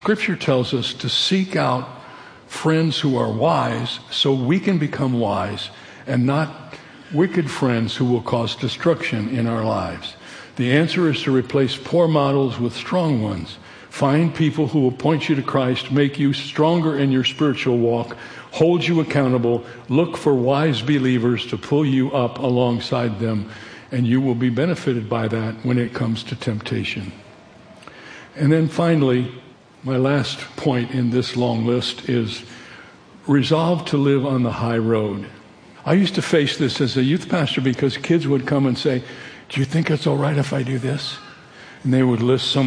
Scripture tells us to seek out friends who are wise so we can become wise, and not wicked friends who will cause destruction in our lives. The answer is to replace poor models with strong ones. Find people who will point you to Christ, make you stronger in your spiritual walk, hold you accountable. Look for wise believers to pull you up alongside them, and you will be benefited by that when it comes to temptation. And then finally, my last point in this long list is resolve to live on the high road. I used to face this as a youth pastor because kids would come and say, "Do you think it's all right if I do this?" And they would list some